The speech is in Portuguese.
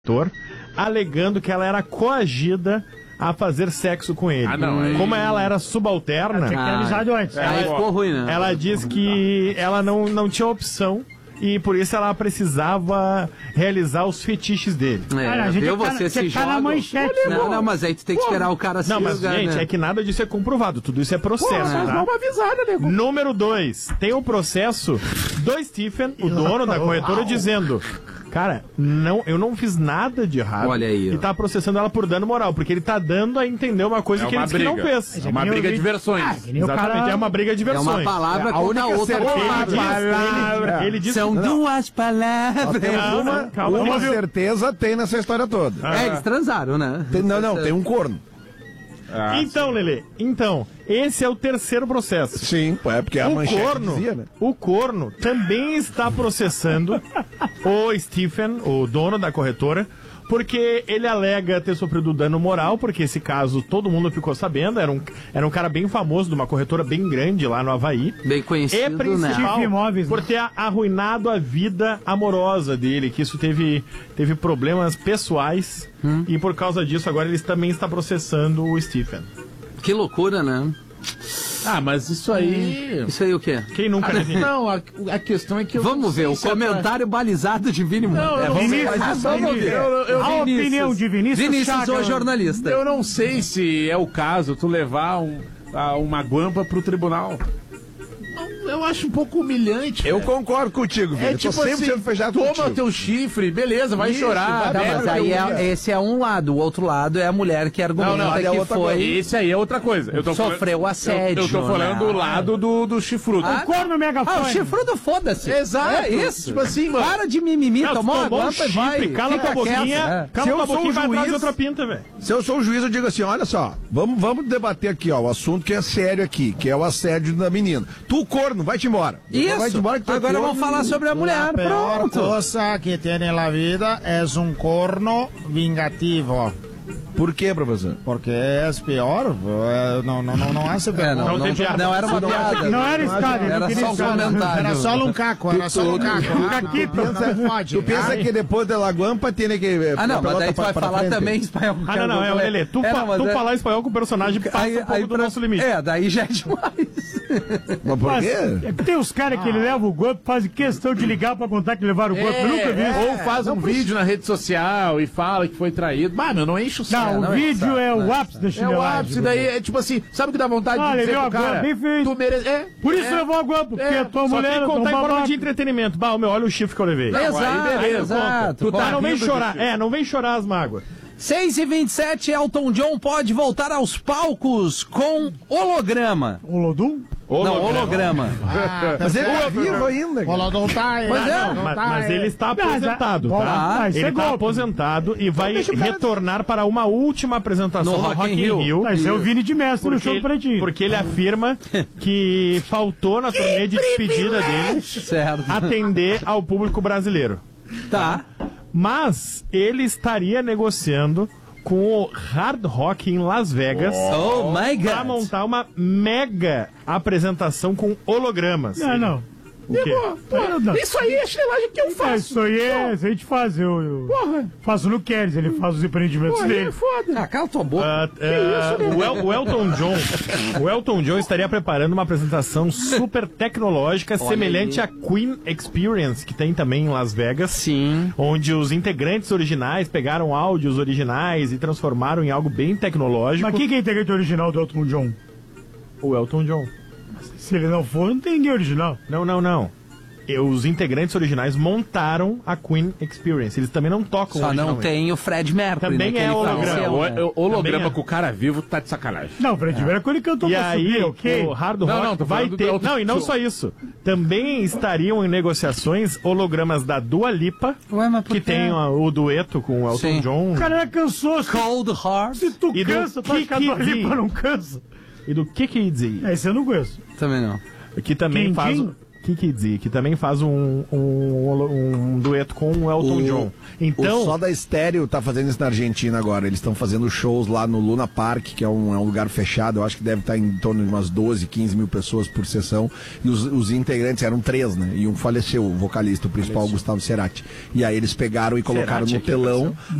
alegando que ela era coagida a fazer sexo com ele. Como ela era subalterna... Tinha que ter avisado antes. Aí ficou ruim, né? Ela diz que ela não tinha opção e por isso ela precisava realizar os fetiches dele. A gente você se joga... na manchete. Não, mas aí tu tem que esperar o cara se Não, mas jogar, gente, né? é que nada disso é comprovado, tudo isso é processo, tá? Dá uma avisada, nego. Número 2, tem o processo do Stephen, o dono da corretora, dizendo... Cara, eu não fiz nada de errado. Olha aí, ó. E tá processando ela por dano moral, porque ele tá dando a entender uma coisa que ele disse que não fez. É uma briga de versões. Exatamente, é uma briga de É versões. uma palavra contra a outra palavra. Ele disse... São duas palavras. Uma certeza tem nessa história toda. Eles transaram, né? Tem um corno. Então, Lelê, esse é o terceiro processo. Sim, é porque a manchete dizia, né? O corno também está processando o Stephen, o dono da corretora, porque ele alega ter sofrido dano moral, porque esse caso todo mundo ficou sabendo, era um cara bem famoso, de uma corretora bem grande lá no Havaí. Bem conhecido, e principal, né? Imóveis, por ter arruinado a vida amorosa dele, que isso teve problemas pessoais, e por causa disso agora ele também está processando o Stephen. Que loucura, né? Mas isso aí... Isso aí o quê? Quem nunca teve? Não, a questão é que eu... Vamos ver, o comentário balizado de Vini. Vamos ver. A opinião de Vinícius Chaga, o jornalista. Eu não sei se é o caso tu levar uma guampa pro tribunal. Eu acho um pouco humilhante. Eu concordo contigo, Vini. É tipo assim, fechado toma contigo. teu chifre, beleza, vai chorar. Tá, mas aí esse é um lado, o outro lado é a mulher que argumenta que foi... Esse aí é outra coisa. Sofreu assédio. Eu tô falando do lado do chifrudo. O corno megafone. O chifrudo, foda-se. Exato. É isso. Tipo assim, mano. Para de mimimi, tomou a tomou um guampa e vai. chifre, cala Fica a boquinha, quieto. cala a boquinha e vai atrás de outra pinta, velho. Se eu sou o juiz, eu digo assim, olha só, vamos debater aqui, ó, o assunto que é sério aqui, que é o assédio da menina. Tu, corno, vai-te embora. Vai-te embora que tu Agora vamos falar sobre a mulher. La peor Pronto. cosa que tiene en la vida es un corno vingativo. Por quê, professor? Porque é pior. Não hace bem. Não era uma piada. Não era escada, Era só um comentário. Era só um caco, Tu pensa que depois da Laguampa tem que... Não, mas daí tu vai falar também espanhol. Não, Lelê, tu falar espanhol com o personagem passa um pouco do nosso limite. Daí já é demais. Mas por quê? É que tem os caras que ele leva o golpe, fazem questão de ligar pra contar que levaram o golpe. Eu nunca vi isso. Ou faz um vídeo na rede social e fala que foi traído. Mano, não enche o saco. Não, o vídeo é o ápice da É chinelagem. o ápice, daí é tipo assim, sabe o que dá vontade de dizer pro cara? Bem feito. Tu merece... Por isso levou a guampa, porque a tua mulher... Só tem que contar em forma de entretenimento. Olha o chifre que eu levei. Exato. Não vem chorar. Não vem chorar as mágoas. 6h27, Elton John pode voltar aos palcos com holograma. Olodum? Não, holograma. Mas ele tá vivo ainda. Olodum tá aí. Mas ele está aposentado, tá? Ele está aposentado e vai retornar para uma última apresentação no Rock in Rio. Esse é o Vini de Mestre no show do Pretinho. Porque ele afirma que faltou na turnê de despedida dele atender ao público brasileiro. Tá. Mas ele estaria negociando com o Hard Rock em Las Vegas para montar uma mega apresentação com hologramas. Não. O quê? Isso aí é chinelagem que eu faço. Isso aí a gente faz. Eu faço no Keres, ele faz os empreendimentos dele. É foda. Cala tua boca. O Elton John estaria preparando uma apresentação super tecnológica, semelhante à Queen Experience, que tem também em Las Vegas. Sim. Onde os integrantes originais pegaram áudios originais e transformaram em algo bem tecnológico. Mas quem é integrante original do Elton John? O Elton John. Se ele não for, não tem ninguém original. Não. Os integrantes originais montaram a Queen Experience. Eles também não tocam Só não tem o Fred Mercury. Também é holograma. Holograma com o cara vivo tá de sacanagem. Não, o Fred Mercury ele cantou pra subir, ok? O Hard Rock vai ter... Não, e não só isso. Também estariam em negociações hologramas da Dua Lipa, que tem o dueto com o Elton John. O cara cansou. Cold Heart. Se tu cansa, tu acha que a Dua Lipa não cansa? E do Kiki Z. Esse eu não conheço. Também não. Que também faz... Kiki Dee, que também faz um dueto com o Elton John. Então, o Soda Stereo tá fazendo isso na Argentina agora. Eles estão fazendo shows lá no Luna Park, que é um lugar fechado. Eu acho que deve estar em torno de umas 12, 15 mil pessoas por sessão. E os integrantes eram 3, né? E um faleceu, o vocalista, o principal, Gustavo Cerati. E aí eles pegaram e colocaram Cerati no telão